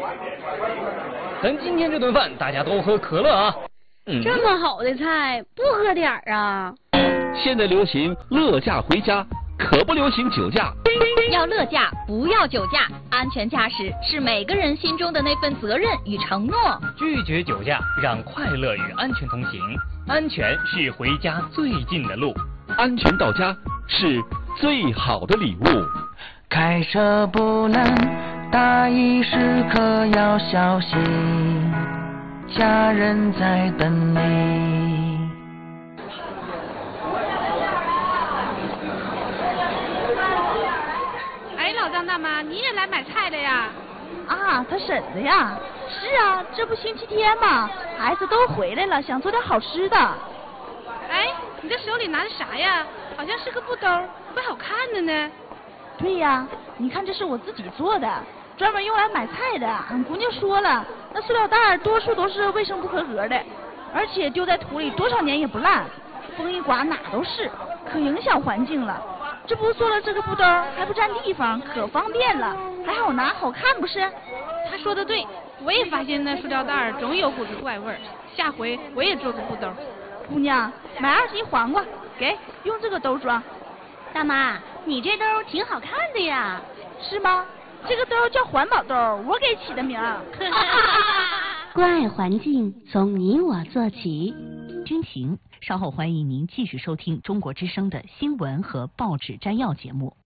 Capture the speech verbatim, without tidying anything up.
咱今天这顿饭大家都喝可乐啊。 嗯，这么好的菜不喝点儿啊？ 现在流行乐驾回家，可不流行酒驾。 要乐驾，不要酒驾。安全驾驶是每个人心中的那份责任与承诺。 拒绝酒驾，让快乐与安全同行。安全是回家最近的路， 安全到家是最好的礼物。 开车不能大意，时刻要小心，家人在等你。 哎，老张大妈，你也来买菜了呀？ 啊，他婶子呀。是啊，这不星期天嘛，孩子都回来了，想做点好吃的。 哎，你这手里拿的啥呀？好像是个布兜，怪好看的呢。 对呀，你看这是我自己做的，专门用来买菜的。俺姑娘说了，那塑料袋多数都是卫生不合格的，而且丢在土里多少年也不烂，风一刮哪都是，可影响环境了。这不做了这个布兜还不占地方，可方便了，还好拿好看不是？ 他说的对，我也发现那塑料袋总有股子怪味儿，下回我也做个布兜。 姑娘，买二斤黄瓜，给用这个兜装。 大妈，你这兜挺好看的呀。 是吗？这个兜叫环保兜，我给起的名儿。 关爱环境，从你我做起。 军情，稍后欢迎您继续收听中国之声的新闻和报纸摘要节目。